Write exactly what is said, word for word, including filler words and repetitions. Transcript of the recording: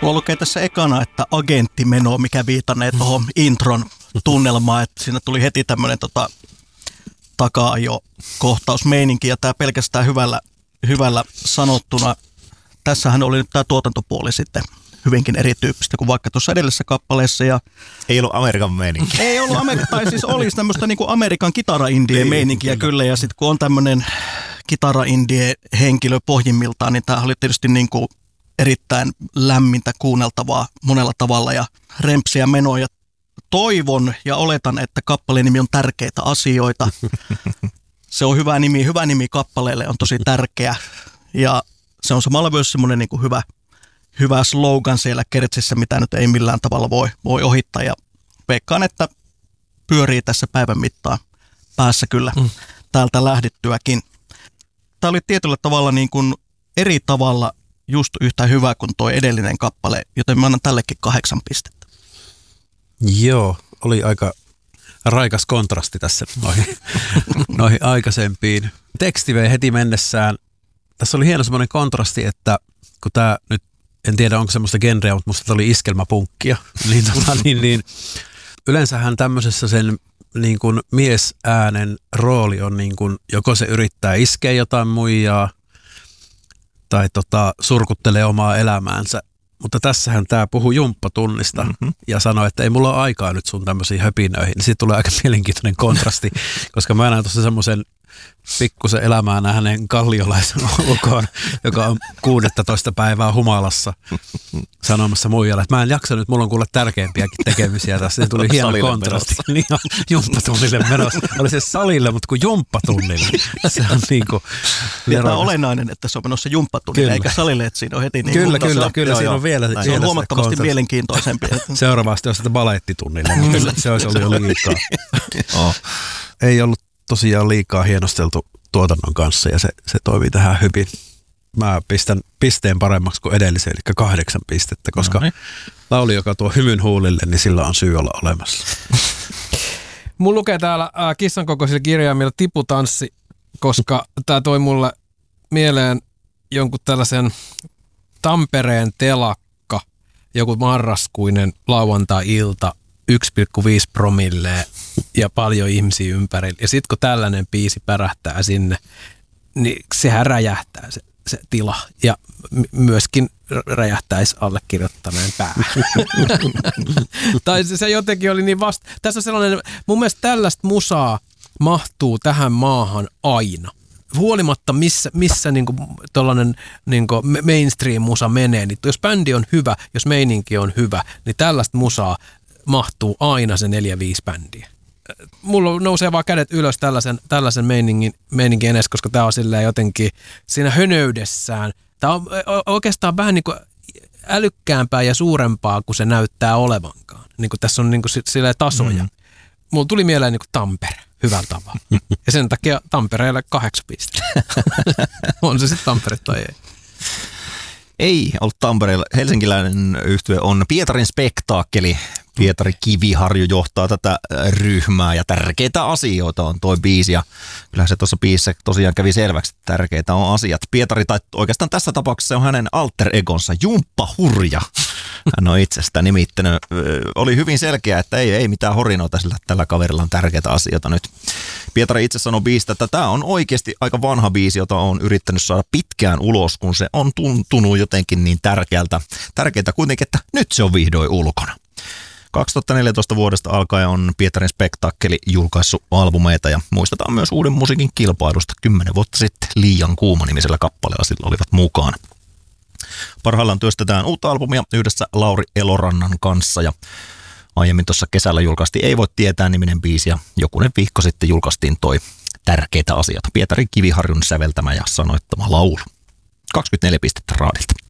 Mulla lukee tässä ekana, että agenttimeno, mikä viitannee tuohon intron tunnelmaan, että siinä tuli heti tämmöinen tota, taka-ajo-kohtausmeininki, ja tämä pelkästään hyvällä, hyvällä sanottuna. Tässähän oli nyt tämä tuotantopuoli sitten hyvinkin erityyppistä kuin vaikka tuossa edellisessä kappaleessa. Ja ei ollut Amerikan meininkiä. Ei ollut, Amer- tai siis olisi tämmöistä niin kuin Amerikan kitara-indie meininkiä kyllä. kyllä, ja sitten kun on tämmöinen kitara-indie-henkilö pohjimmiltaan, niin tämä oli tietysti niin kuin erittäin lämmintä kuunneltavaa monella tavalla ja rempsiä menoja. Toivon ja oletan, että kappaleen nimi on Tärkeitä asioita. Se on hyvä nimi, hyvä nimi kappaleelle, on tosi tärkeä. Ja se on samalla myös semmoinen niin kuin hyvä, hyvä slogan siellä kertsissä, mitä nyt ei millään tavalla voi, voi ohittaa. Ja veikkaan, että pyörii tässä päivän mittaan päässä kyllä mm. täältä lähdettyäkin. Tämä oli tietyllä tavalla niin kuin eri tavalla just yhtä hyvä kuin tuo edellinen kappale, joten mä annan tällekin kahdeksan pistettä. Joo, oli aika raikas kontrasti tässä noihin, noihin aikaisempiin. Teksti vei heti mennessään. Tässä oli hieno semmoinen kontrasti, että kun tämä nyt, en tiedä onko semmoista genreä, mutta musta oli iskelmäpunkkia, niin, tota, niin, niin yleensähän tämmöisessä sen niin kuin miesäänen rooli on niin kuin, joko se yrittää iskeä jotain muijaa tai tota, surkuttelee omaa elämäänsä. Mutta tässähän tämä puhuu jumppatunnista mm-hmm. ja sanoi, että ei mulla ole aikaa nyt sun tämmöisiin höpinöihin. Niin siitä tulee aika mielenkiintoinen kontrasti, koska mä näen tuossa semmoisen pikkusen elämää nähneen kalliolaisen ukon, joka on kuudettoista päivää humalassa sanomassa muijalle, että mä en jaksa nyt, mulla on kuule tärkeimpiäkin tekemisiä tässä. Se tuli hieno kontrasti. Niin on, jumppatunnille menossa. Oli se salille, mutta kun jumppatunnille. Se on niin kuin... Tämä on olennainen, että se on menossa jumppatunnille, eikä salille, että siinä on heti niin... Kyllä, kyllä, kyllä, kyllä siinä on vielä... Se on huomattavasti mielenkiintoisempi. Seuraavasti on sitä balettitunnille, mutta se olisi ollut jo liikaa. Oh. Ei ollut tosiaan liikaa hienosteltu tuotannon kanssa ja se, se toimii tähän hyvin. Mä pistän pisteen paremmaksi kuin edellisen, eli kahdeksan pistettä, koska no, lauli, joka tuo hymyn huulille, niin sillä on syy olla olemassa. Mulla lukee täällä äh, kissan kokoisilla kirjaimilla tiputanssi, koska tää toi mulle mieleen jonkun tällaisen Tampereen telakka, joku marraskuinen lauantai-ilta, yksi pilkku viisi promilleen ja paljon ihmisiä ympärillä. Ja sitten kun tällainen biisi pärähtää sinne, niin sehän räjähtää se, se tila. Ja m- myöskin räjähtäisi allekirjoittaneen päähän. Tai se, se jotenkin oli niin vasta. Tässä on sellainen, mun mielestä tällaista musaa mahtuu tähän maahan aina. Huolimatta missä, missä niinku tollainen niinku mainstream-musa menee, niin jos bändi on hyvä, jos meininki on hyvä, niin tällaista musaa mahtuu aina se neljä viisi bändiä. Mulla nousee vaan kädet ylös tällaisen, tällaisen meiningin, meiningin edes, koska tää on silleen jotenkin siinä hönöydessään. Tää on oikeastaan vähän niin kuin älykkäämpää ja suurempaa kuin se näyttää olevankaan. Niin kuin tässä on niin kuin silleen tasoja. Mm. Mulla tuli mieleen niin kuin Tampere hyvällä tavalla. Ja sen takia Tampereelle kahdeksan pistettä. On se sitten Tampere tai ei. Ei ollut Tampereella. Helsinkiläinen yhtye on Pietarin Spektaakkeli. Pietari Kiviharju johtaa tätä ryhmää ja tärkeitä asioita on toi biisi. Ja kyllähän se tuossa biisissä tosiaan kävi selväksi, että tärkeitä on asiat. Pietari, tai oikeastaan tässä tapauksessa se on hänen alter egonsa, Jumppa Hurja. Hän on itse sitä nimittänyt. Oli hyvin selkeä, että ei, ei mitään horinoita, sillä tällä kaverilla on tärkeitä asioita nyt. Pietari itse sanoi biisistä, että tämä on oikeasti aika vanha biisi, jota on yrittänyt saada pitkään ulos, kun se on tuntunut jotenkin niin tärkeältä. Tärkeää kuitenkin, että nyt se on vihdoin ulkona. kaksituhattaneljätoista vuodesta alkaen on Pietarin Spektaakkeli julkaissut albumeita ja muistetaan myös uuden musiikin kilpailusta. Kymmenen vuotta sitten Liian kuuma -nimisellä kappaleella sillä olivat mukaan. Parhaillaan työstetään uutta albumia yhdessä Lauri Elorannan kanssa ja aiemmin tuossa kesällä julkaistiin Ei voi tietää -niminen biisi ja jokunen viikko sitten julkaistiin toi Tärkeitä asioita. Pietari Kiviharjun säveltämä ja sanoittama laulu. kaksikymmentäneljä pistettä raadilta.